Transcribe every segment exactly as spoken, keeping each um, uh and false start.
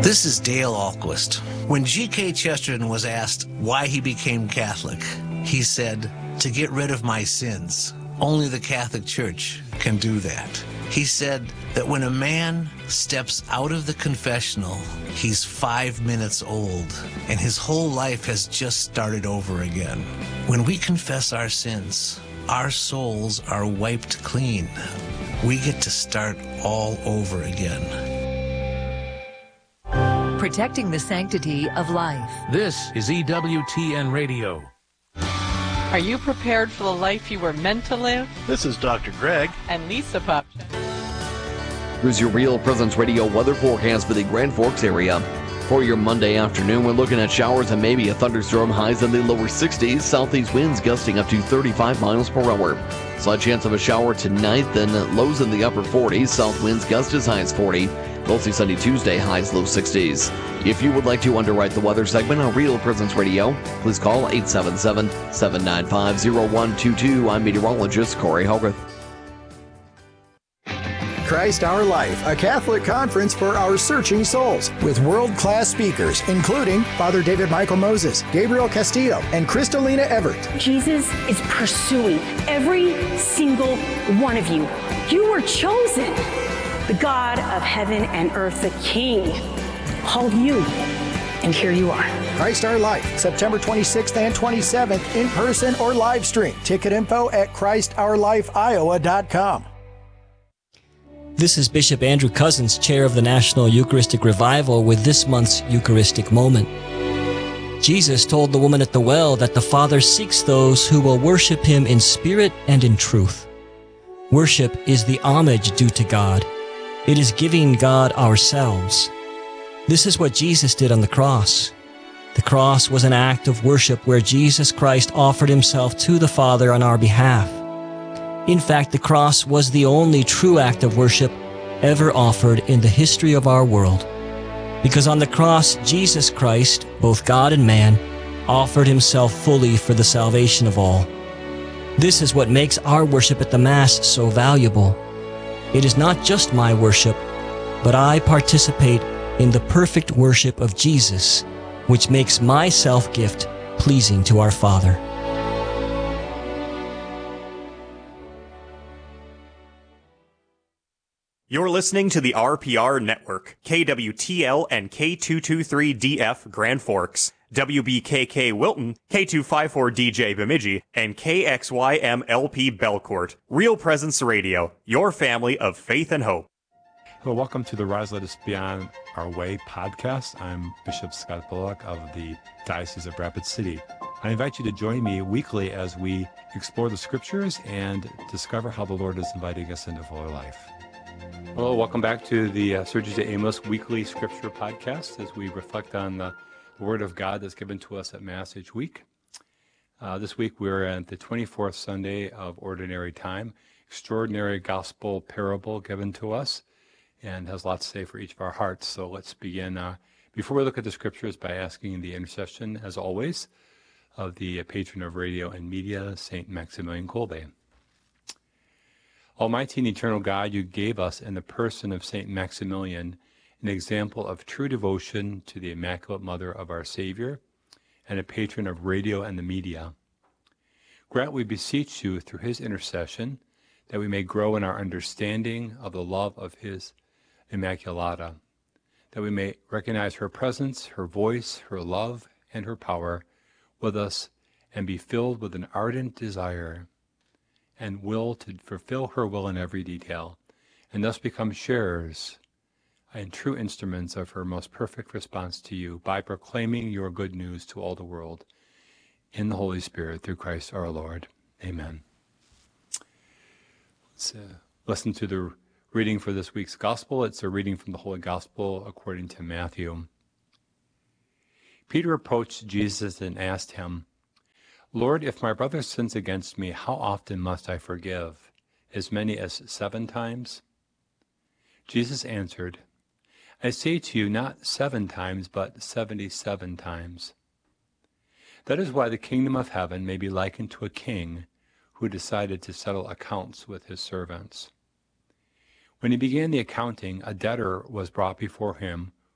This is Dale Ahlquist. When G K Chesterton was asked why he became Catholic, he said, "To get rid of my sins. Only the Catholic Church can do that." He said that when a man steps out of the confessional, he's five minutes old, and his whole life has just started over again. When we confess our sins, our souls are wiped clean. We get to start all over again. Protecting the sanctity of life. This is E W T N Radio. Are you prepared for the life you were meant to live? This is Doctor Greg and Lisa Popchin. Here's your Real Presence Radio weather forecast for the Grand Forks area. For your Monday afternoon, we're looking at showers and maybe a thunderstorm, highs in the lower sixties, southeast winds gusting up to thirty-five miles per hour. Slight chance of a shower tonight, then lows in the upper forties, south winds gust as high as forty. Mostly sunny Tuesday, highs low sixties. If you would like to underwrite the weather segment on Real Presence Radio, please call eight seven seven, seven nine five, zero one two two. I'm meteorologist Corey Hogarth. Christ Our Life, a Catholic conference for our searching souls, with world-class speakers, including Father David Michael Moses, Gabriel Castillo, and Kristalina Everett. Jesus is pursuing every single one of you. You were chosen. The God of heaven and earth, the King, called you, and here you are. Christ Our Life, September twenty-sixth and twenty-seventh, in person or live stream. Ticket info at Christ Our Life Iowa dot com. This is Bishop Andrew Cousins, chair of the National Eucharistic Revival, with this month's Eucharistic Moment. Jesus told the woman at the well that the Father seeks those who will worship Him in spirit and in truth. Worship is the homage due to God. It is giving God ourselves. This is what Jesus did on the cross. The cross was an act of worship where Jesus Christ offered Himself to the Father on our behalf. In fact, the cross was the only true act of worship ever offered in the history of our world. Because on the cross, Jesus Christ, both God and man, offered Himself fully for the salvation of all. This is what makes our worship at the Mass so valuable. It is not just my worship, but I participate in the perfect worship of Jesus, which makes my self-gift pleasing to our Father. You're listening to the R P R Network, K W T L and K two twenty-three D F Grand Forks, W B K K Wilton, K two fifty-four D J Bemidji, and K X Y M L P Belcourt. Real Presence Radio, your family of faith and hope. Hello, welcome to the Rise Let Us Beyond Our Way podcast. I'm Bishop Scott Bullock of the Diocese of Rapid City. I invite you to join me weekly as we explore the scriptures and discover how the Lord is inviting us into fuller life. Hello, welcome back to the uh, Sergio de Amos weekly scripture podcast as we reflect on the Word of God that's given to us at Mass each week. Uh, this week we're at the twenty-fourth Sunday of Ordinary Time, extraordinary gospel parable given to us, and has lots to say for each of our hearts. So let's begin, uh, before we look at the scriptures, by asking the intercession, as always, of the patron of radio and media, Saint Maximilian Kolbe. Almighty and eternal God, you gave us in the person of Saint Maximilian an example of true devotion to the Immaculate Mother of our Savior and a patron of radio and the media. Grant, we beseech you, through his intercession, that we may grow in our understanding of the love of his Immaculata, that we may recognize her presence, her voice, her love, and her power with us, and be filled with an ardent desire and will to fulfill her will in every detail, and thus become sharers and true instruments of her most perfect response to you by proclaiming your good news to all the world in the Holy Spirit through Christ our Lord. Amen. Let's uh, listen to the reading for this week's Gospel. It's a reading from the Holy Gospel according to Matthew. Peter approached Jesus and asked him, Lord, if my brother sins against me, how often must I forgive? As many as seven times? Jesus answered, I say to you, not seven times, but seventy-seven times. That is why the kingdom of heaven may be likened to a king who decided to settle accounts with his servants. When he began the accounting, a debtor was brought before him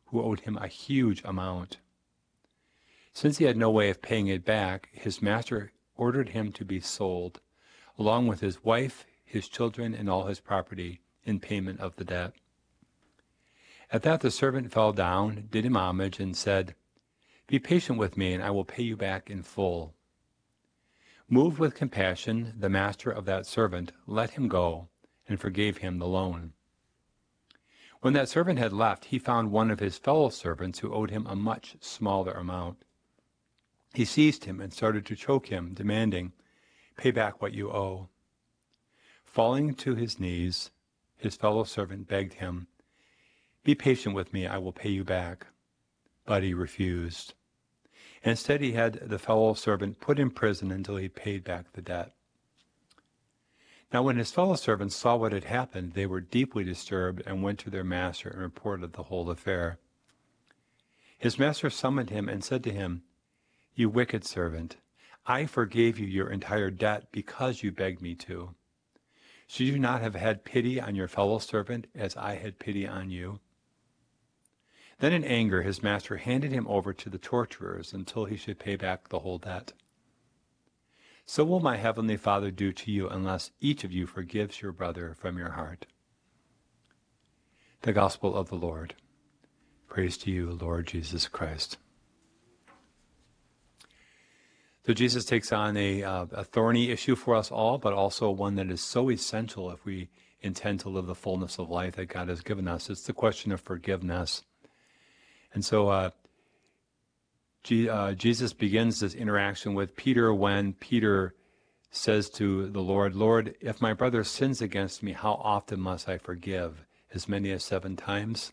who owed him a huge amount. Since he had no way of paying it back, his master ordered him to be sold, along with his wife, his children, and all his property, in payment of the debt. At that the servant fell down, did him homage, and said, "Be patient with me, and I will pay you back in full." Moved with compassion, the master of that servant let him go and forgave him the loan. When that servant had left, he found one of his fellow servants who owed him a much smaller amount. He seized him and started to choke him, demanding, "Pay back what you owe." Falling to his knees, his fellow servant begged him, "Be patient with me, I will pay you back." But he refused. Instead, he had the fellow servant put in prison until he paid back the debt. Now when his fellow servants saw what had happened, they were deeply disturbed and went to their master and reported the whole affair. His master summoned him and said to him, "You wicked servant, I forgave you your entire debt because you begged me to. Should you not have had pity on your fellow servant as I had pity on you?" Then in anger his master handed him over to the torturers until he should pay back the whole debt. So will my heavenly Father do to you unless each of you forgives your brother from your heart. The Gospel of the Lord. Praise to you, Lord Jesus Christ. So Jesus takes on a, uh, a thorny issue for us all, but also one that is so essential if we intend to live the fullness of life that God has given us. It's the question of forgiveness. And so uh, G- uh, Jesus begins this interaction with Peter when Peter says to the Lord, "Lord, if my brother sins against me, how often must I forgive? As many as seven times?"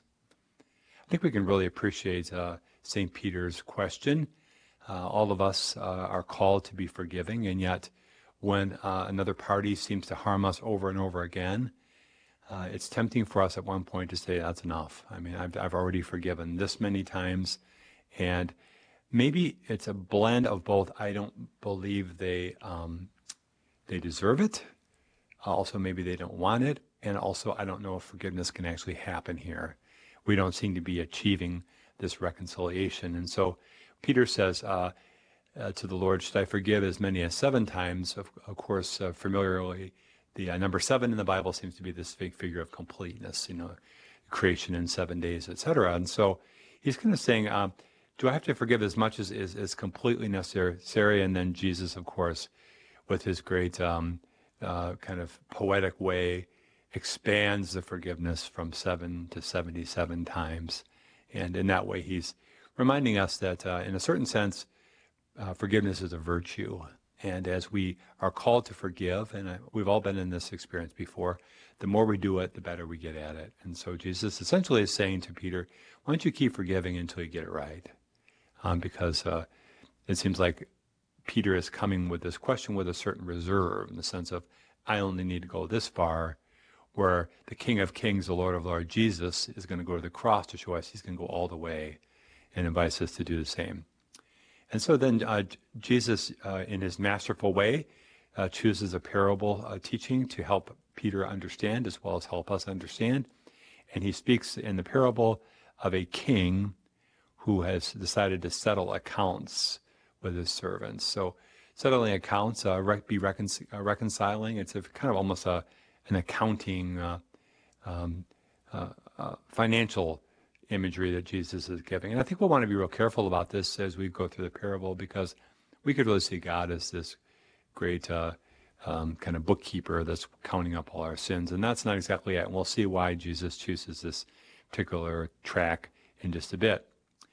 I think we can really appreciate uh, Saint Peter's question. Uh, all of us uh, are called to be forgiving, and yet when uh, another party seems to harm us over and over again, uh, it's tempting for us at one point to say, "That's enough. I mean, I've, I've already forgiven this many times," and maybe it's a blend of both. I don't believe they um, they deserve it. Also, maybe they don't want it, and also I don't know if forgiveness can actually happen here. We don't seem to be achieving this reconciliation, and so Peter says uh, uh, to the Lord, "Should I forgive as many as seven times?" Of, of course, uh, familiarly, the uh, number seven in the Bible seems to be this big figure of completeness, you know, creation in seven days, et cetera. And so he's kind of saying, uh, do I have to forgive as much as is, is completely necessary? And then Jesus, of course, with his great um, uh, kind of poetic way, expands the forgiveness from seven to seventy-seven times. And in that way, he's reminding us that uh, in a certain sense, uh, forgiveness is a virtue. And as we are called to forgive, and I, we've all been in this experience before, the more we do it, the better we get at it. And so Jesus essentially is saying to Peter, why don't you keep forgiving until you get it right? Um, because uh, it seems like Peter is coming with this question with a certain reserve, in the sense of, I only need to go this far, where the King of Kings, the Lord of Lords, Jesus, is going to go to the cross to show us he's going to go all the way and invites us to do the same. And so then uh, Jesus, uh, in his masterful way, uh, chooses a parable uh, teaching to help Peter understand as well as help us understand. And he speaks in the parable of a king who has decided to settle accounts with his servants. So settling accounts, uh, rec- be recon- uh, reconciling, it's a kind of almost a, an accounting, uh, um, uh, uh, financial imagery that Jesus is giving. And I think we'll want to be real careful about this as we go through the parable, because we could really see God as this great uh, um, kind of bookkeeper that's counting up all our sins. And that's not exactly it. And we'll see why Jesus chooses this particular track in just a bit.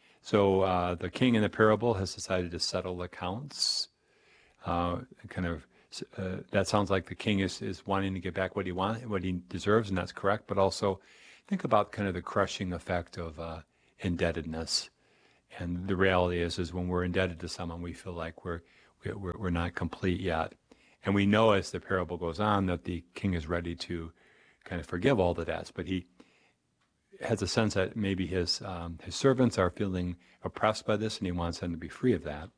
So uh, the king in the parable has decided to settle accounts. Uh, kind of uh, that sounds like the king is, is wanting to get back what he wants, what he deserves, and that's correct. But also think about kind of the crushing effect of uh, indebtedness. And the reality is, is when we're indebted to someone, we feel like we're, we're we're not complete yet. And we know as the parable goes on that the king is ready to kind of forgive all the debts, but he has a sense that maybe his um, his servants are feeling oppressed by this, and he wants them to be free of that.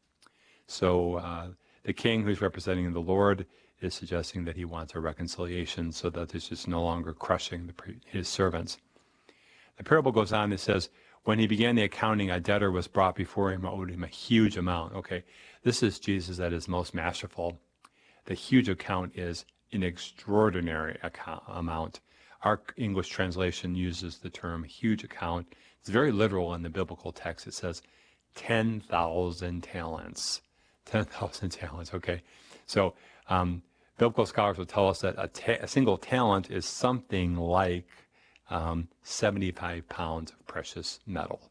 So uh, the king, who's representing the Lord, is suggesting that he wants a reconciliation so that there's just no longer crushing the, his servants. The parable goes on, it says, When he began the accounting, a debtor was brought before him, owed him a huge amount. Okay, this is Jesus at his most masterful. The huge account is an extraordinary account, amount. Our English translation uses the term huge account. It's very literal in the biblical text. It says ten thousand talents. ten thousand talents, okay. So um, biblical scholars will tell us that a, ta- a single talent is something like um, seventy-five pounds of precious metal.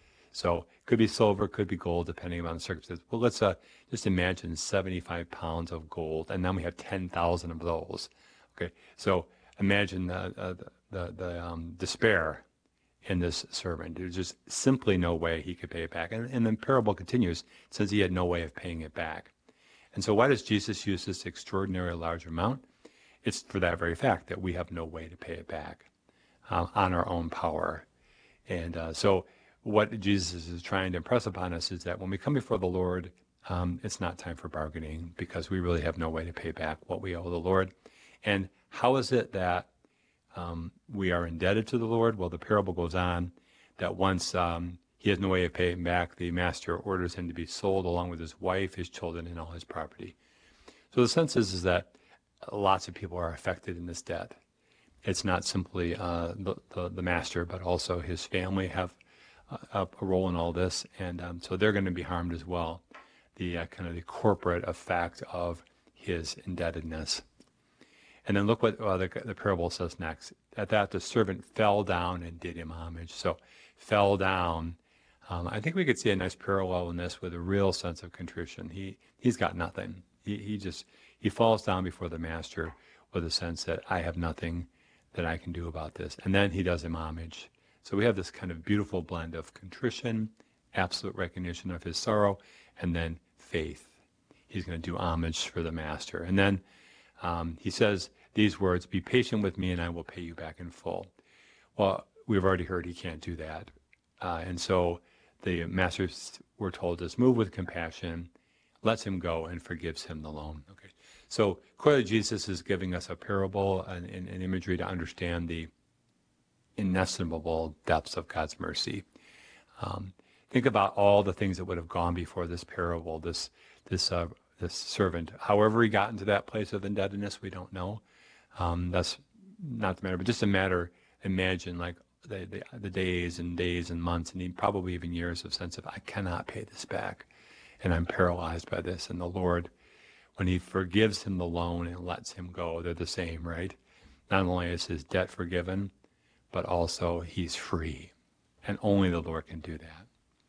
So it could be silver, could be gold, depending on the circumstances. Well, let's uh, just imagine seventy-five pounds of gold, and then we have ten thousand of those. Okay, so imagine the, uh, the, the, the um, despair in this servant. There's just simply no way he could pay it back. And, and the parable continues, since he had no way of paying it back. And so why does Jesus use this extraordinary large amount? It's for that very fact that we have no way to pay it back uh, on our own power. And uh, so what Jesus is trying to impress upon us is that when we come before the Lord, um, it's not time for bargaining, because we really have no way to pay back what we owe the Lord. And how is it that um, we are indebted to the Lord? Well, the parable goes on that once um, he has no way of paying back, the master orders him to be sold along with his wife, his children, and all his property. So the sense is, is that lots of people are affected in this debt. It's not simply uh, the, the, the master, but also his family have a, a role in all this, and um, so they're going to be harmed as well. The uh, kind of the corporate effect of his indebtedness. And then look what uh, the, the parable says next. At that, the servant fell down and did him homage. So, fell down. Um, I think we could see a nice parallel in this with a real sense of contrition. He he's got nothing. He he just he falls down before the master with a sense that I have nothing that I can do about this. And then he does him homage. So we have this kind of beautiful blend of contrition, absolute recognition of his sorrow, and then faith. He's going to do homage for the master. And then um, he says these words, "Be patient with me and I will pay you back in full." Well, we've already heard he can't do that. Uh, and so the master, we're told, is moved with compassion, lets him go, and forgives him the loan. Okay. So clearly Jesus is giving us a parable and an imagery to understand the inestimable depths of God's mercy. Um, think about all the things that would have gone before this parable, this this uh, this servant. However he got into that place of indebtedness, we don't know. Um, that's not the matter, but just a matter, imagine like the, the, the days and days and months and probably even years of sense of, I cannot pay this back, and I'm paralyzed by this. And the Lord, when he forgives him the loan and lets him go, they're the same, right? Not only is his debt forgiven, but also he's free. And only the Lord can do that.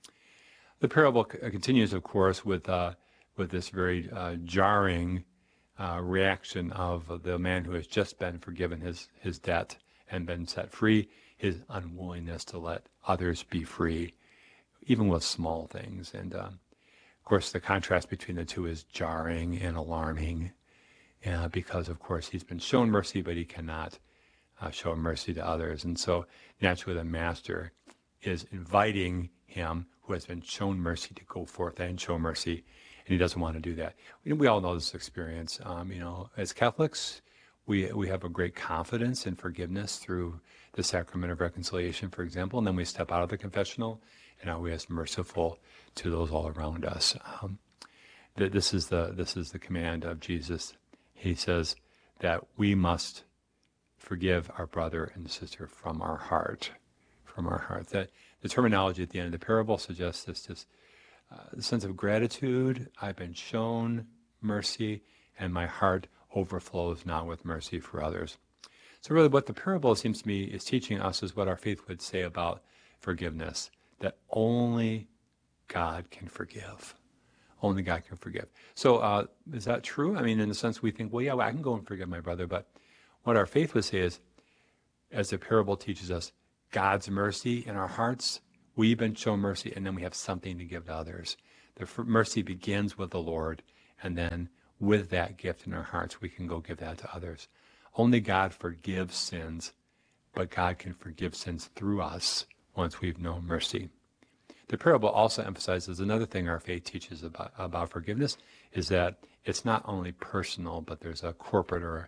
The parable c- continues, of course, with uh, with this very uh, jarring uh, reaction of the man who has just been forgiven his, his debt and been set free, his unwillingness to let others be free, even with small things. And, uh, of course, the contrast between the two is jarring and alarming uh, because, of course, he's been shown mercy, but he cannot uh, show mercy to others. And so, naturally, the master is inviting him who has been shown mercy to go forth and show mercy, and he doesn't want to do that. We, we all know this experience. Um, you know, as Catholics, we we have a great confidence in forgiveness through the sacrament of reconciliation, for example, and then we step out of the confessional, and are we as merciful to those all around us? Um, th- this is the this is the command of Jesus. He says that we must forgive our brother and sister from our heart, from our heart. That the terminology at the end of the parable suggests this, this uh, the sense of gratitude. I've been shown mercy, and my heart overflows now with mercy for others. So really what the parable seems to me is teaching us is what our faith would say about forgiveness, that only God can forgive. Only God can forgive. So uh, is that true? I mean, in the sense we think, well, yeah, well, I can go and forgive my brother, but what our faith would say is, as the parable teaches us, God's mercy in our hearts, we've been shown mercy, and then we have something to give to others. The f- mercy begins with the Lord, and then with that gift in our hearts, we can go give that to others. Only God forgives sins, but God can forgive sins through us once we've known mercy. The parable also emphasizes another thing our faith teaches about, about forgiveness, is that it's not only personal, but there's a corporate or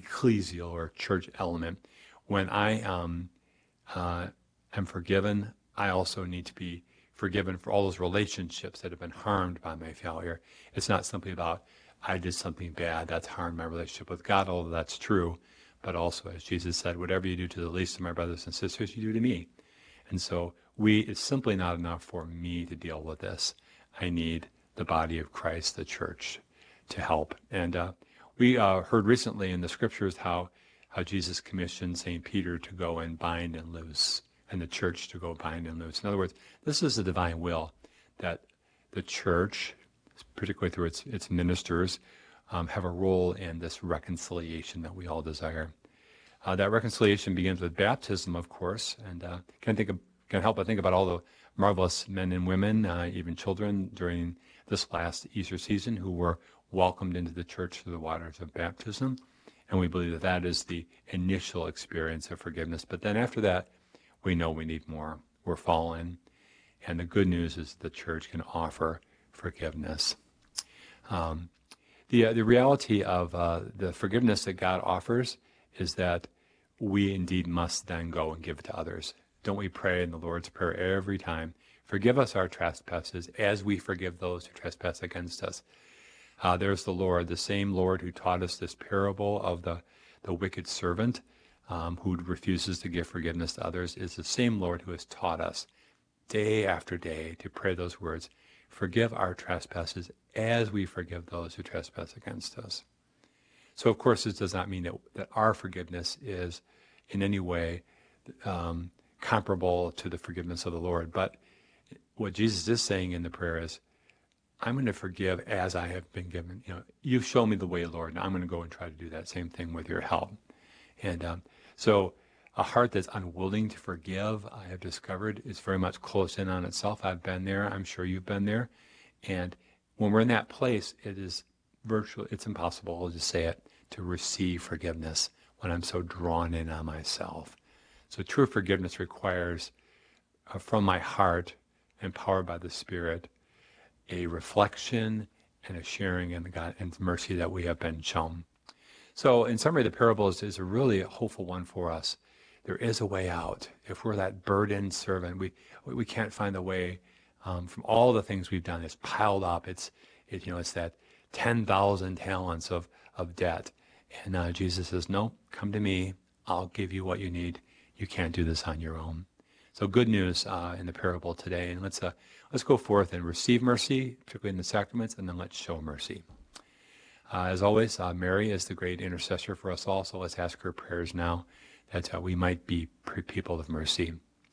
ecclesial or church element. When I um, uh, am forgiven, I also need to be forgiven for all those relationships that have been harmed by my failure. It's not simply about, I did something bad that's harmed my relationship with God, although that's true. But also, as Jesus said, whatever you do to the least of my brothers and sisters, you do to me. And so we, it's simply not enough for me to deal with this. I need the body of Christ, the church, to help. And uh, we uh, heard recently in the scriptures how, how Jesus commissioned Saint Peter to go and bind and loose, and the church to go bind and loose. In other words, this is the divine will, that the church, particularly through its, its ministers, um, have a role in this reconciliation that we all desire. Uh, that reconciliation begins with baptism, of course, and uh, can think of, can help but think about all the marvelous men and women, uh, even children, during this last Easter season who were welcomed into the church through the waters of baptism. And we believe that that is the initial experience of forgiveness. But then after that, we know we need more. We're fallen. And the good news is the church can offer forgiveness. Um, the, uh, the reality of uh, the forgiveness that God offers is that we indeed must then go and give it to others. Don't we pray in the Lord's Prayer every time, forgive us our trespasses as we forgive those who trespass against us. Uh, there's the Lord, the same Lord who taught us this parable of the, the wicked servant um, who refuses to give forgiveness to others, is the same Lord who has taught us day after day to pray those words, forgive our trespasses as we forgive those who trespass against us. So, of course, this does not mean that, that our forgiveness is in any way um, comparable to the forgiveness of the Lord. But what Jesus is saying in the prayer is, I'm going to forgive as I have been given. You know, you've shown me the way, Lord, and I'm going to go and try to do that same thing with your help. And um, so a heart that's unwilling to forgive, I have discovered, is very much close in on itself. I've been there. I'm sure you've been there. And when we're in that place, it is virtually, it's impossible, I'll just say it, to receive forgiveness when I'm so drawn in on myself. So true forgiveness requires, uh, from my heart, empowered by the Spirit, a reflection and a sharing in the God and mercy that we have been shown. So in summary, the parables is a really hopeful one for us. There is a way out. If we're that burdened servant, we we can't find the way um, from all the things we've done. It's piled up. It's it, you know it's that ten thousand talents of of debt. And uh, Jesus says, no, come to me. I'll give you what you need. You can't do this on your own. So good news uh, in the parable today. And let's uh, let's go forth and receive mercy, particularly in the sacraments, and then let's show mercy. Uh, as always, uh, Mary is the great intercessor for us all, so let's ask her prayers now that uh, we might be people of mercy.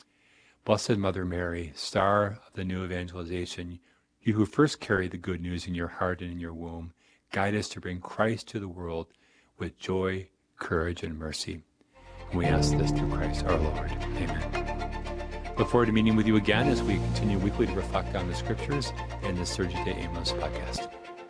Blessed Mother Mary, star of the new evangelization, you who first carried the good news in your heart and in your womb, guide us to bring Christ to the world with joy, courage, and mercy. And we ask this through Christ our Lord. Amen. Look forward to meeting with you again as we continue weekly to reflect on the Scriptures in the Surgite Amos podcast.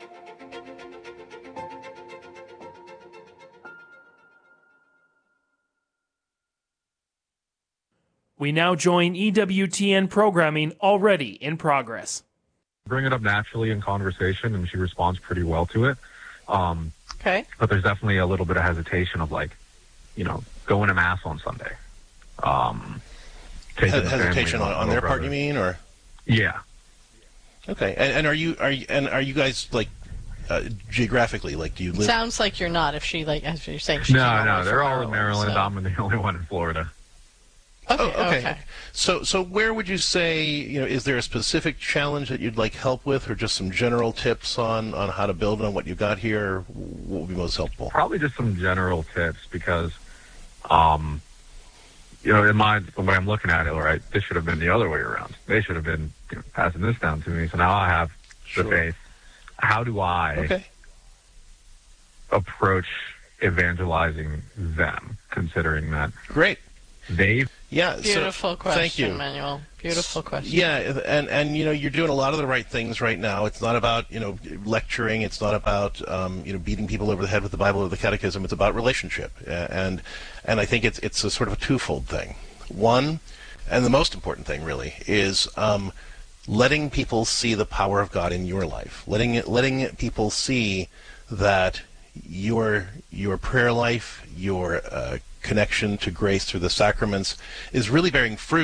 We now join E W T N programming already in progress. Bring it up naturally in conversation, and she responds pretty well to it. Um, okay. But there's definitely a little bit of hesitation of, like, you know, going to Mass on Sunday. Um, hesitation on, on their part, you mean, or? Yeah. Okay. And, and are you are you, and are you guys like uh, geographically, like, do you live? Sounds like you're not. If she like, as you're saying, she's no, no, they're all in Maryland. So. I'm the only one in Florida. Okay, oh, okay. okay. So, so where would you say, you know, is there a specific challenge that you'd like help with, or just some general tips on, on how to build on what you got here? What would be most helpful? Probably just some general tips, because, um, you know, in my the way I'm looking at it, right, this should have been the other way around. They should have been, you know, passing this down to me. So now I have sure. the faith. How do I okay. approach evangelizing them, considering that great they've Yeah. Beautiful so, question, thank you. Manuel. Beautiful question. Yeah, and and you know, you're doing a lot of the right things right now. It's not about, you know, lecturing. It's not about um, you know, beating people over the head with the Bible or the Catechism. It's about relationship, and and I think it's it's a sort of a twofold thing. One, and the most important thing really, is um, letting people see the power of God in your life. Letting it, letting people see that your your prayer life, your uh, connection to grace through the sacraments is really bearing fruit,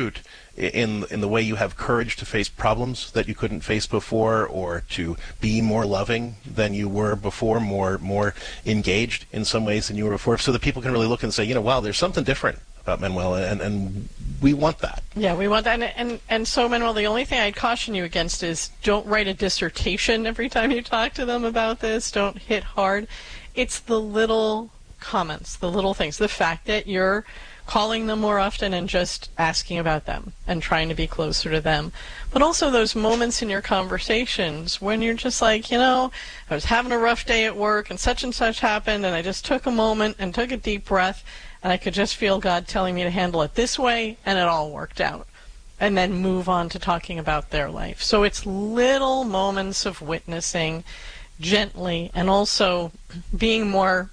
in in the way you have courage to face problems that you couldn't face before, or to be more loving than you were before, more more engaged in some ways than you were before, so that people can really look and say, you know, wow, there's something different about Manuel, and, and we want that. Yeah, we want that. And, and, and so, Manuel, the only thing I'd caution you against is don't write a dissertation every time you talk to them about this. Don't hit hard. It's the little comments, the little things, the fact that you're calling them more often and just asking about them and trying to be closer to them. But also those moments in your conversations when you're just like, you know, I was having a rough day at work and such and such happened, and I just took a moment and took a deep breath, and I could just feel God telling me to handle it this way, and it all worked out. And then move on to talking about their life. So it's little moments of witnessing gently, and also being more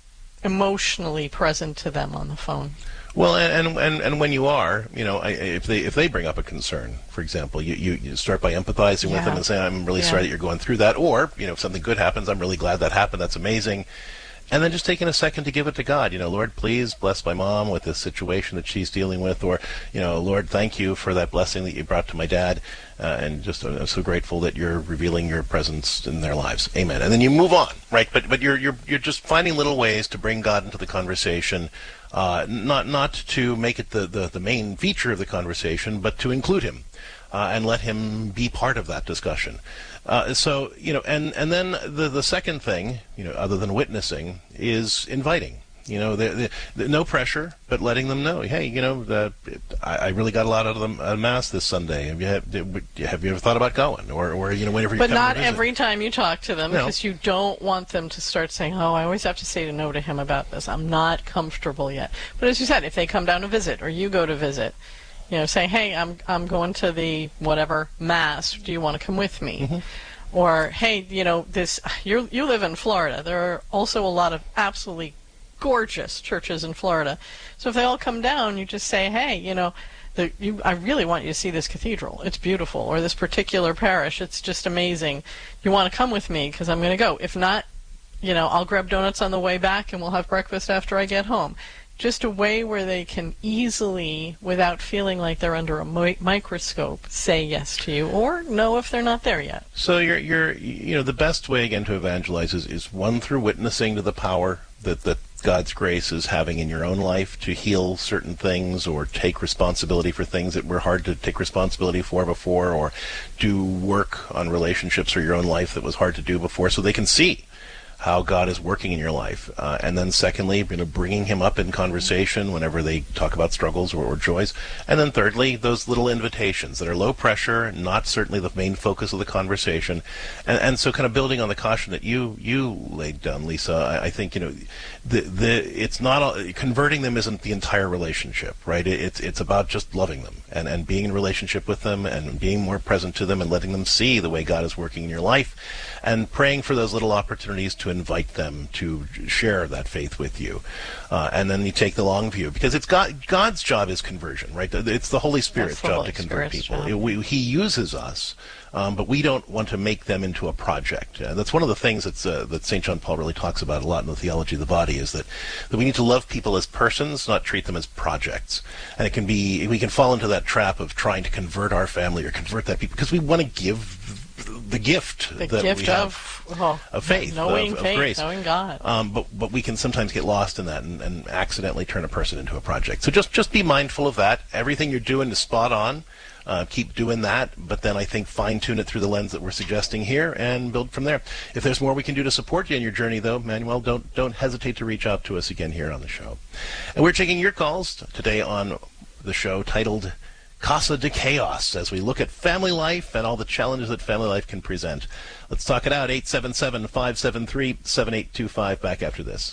emotionally present to them on the phone. Well, and and and when you are, you know, if they if they bring up a concern, for example, you, you, you start by empathizing yeah. with them and saying, I'm really yeah. sorry that you're going through that. Or, you know, if something good happens, I'm really glad that happened. That's amazing. And then just taking a second to give it to God. You know, Lord, please bless my mom with this situation that she's dealing with. Or, you know, Lord, thank you for that blessing that you brought to my dad. Uh, and just uh, I'm so grateful that you're revealing your presence in their lives. Amen. And then you move on, right? But but you're you're you're just finding little ways to bring God into the conversation, uh, not not to make it the, the, the main feature of the conversation, but to include him uh, and let him be part of that discussion. Uh, so, you know, and, and then the, the second thing, you know, other than witnessing, is inviting. You know, the, the, the, no pressure, but letting them know, hey, you know, the, I, I really got a lot out of the uh, Mass this Sunday. Have you have, have you ever thought about going? Or, or you know, whenever you But come not to visit. every time you talk to them, No. because you don't want them to start saying, oh, I always have to say no to him about this. I'm not comfortable yet. But as you said, if they come down to visit, or you go to visit, you know, say, hey, I'm I'm going to the whatever Mass. Do you want to come with me? Mm-hmm. Or, hey, you know, this you you live in Florida. There are also a lot of absolutely gorgeous churches in Florida. So if they all come down, you just say, hey, you know, the, you, I really want you to see this cathedral. It's beautiful. Or this particular parish. It's just amazing. You want to come with me because I'm going to go. If not, you know, I'll grab donuts on the way back and we'll have breakfast after I get home. Just a way where they can easily, without feeling like they're under a mi- microscope, say yes to you, or no if they're not there yet. So you're, you're, you know, the best way again to evangelize is, is one, through witnessing to the power that, that God's grace is having in your own life to heal certain things, or take responsibility for things that were hard to take responsibility for before, or do work on relationships or your own life that was hard to do before, so they can see how God is working in your life. Uh, and then secondly, you know, bringing him up in conversation whenever they talk about struggles or, or joys. And then thirdly, those little invitations that are low pressure, not certainly the main focus of the conversation. And, and so kind of building on the caution that you you laid down, Lisa, I, I think, you know, the the it's not all, converting them isn't the entire relationship, right? It, it's it's about just loving them and, and being in a relationship with them and being more present to them and letting them see the way God is working in your life, and praying for those little opportunities to invite them to share that faith with you. Uh, and then you take the long view, because it's God, God's job is conversion, right? It's the Holy Spirit's the job Holy to convert Spirit's people. job. It, we, he uses us, um, but we don't want to make them into a project. Uh, that's one of the things that's, uh, that Saint John Paul really talks about a lot in the Theology of the Body, is that, that we need to love people as persons, not treat them as projects. And it can be, we can fall into that trap of trying to convert our family or convert that people, because we want to give the gift The that gift we have of, oh, of faith, knowing of, of faith, grace, knowing God. Um, but but we can sometimes get lost in that and, and accidentally turn a person into a project. So just just be mindful of that. Everything you're doing is spot on. Uh, keep doing that, but then I think fine-tune it through the lens that we're suggesting here and build from there. If there's more we can do to support you in your journey, though, Manuel, don't don't hesitate to reach out to us again here on the show. And we're taking your calls today on the show titled Casa de Chaos, as we look at family life and all the challenges that family life can present. Let's talk it out. eight seven seven, five seven three, seven eight two five. Back after this.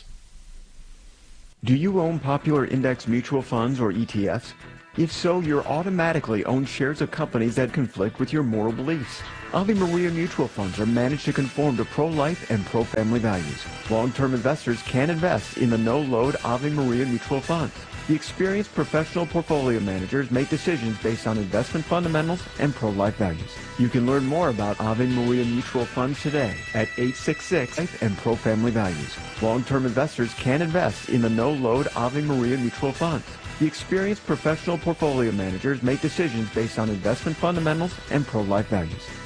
Do you own popular index mutual funds or E T Fs? If so, you're automatically own shares of companies that conflict with your moral beliefs. Ave Maria mutual funds are managed to conform to pro-life and pro-family values. Long-term investors can invest in the no-load Ave Maria mutual funds. The experienced professional portfolio managers make decisions based on investment fundamentals and pro-life values. You can learn more about Ave Maria Mutual Funds today at eight six six Life and Pro-Family Values. Long-term investors can invest in the no-load Ave Maria Mutual Funds. The experienced professional portfolio managers make decisions based on investment fundamentals and pro-life values.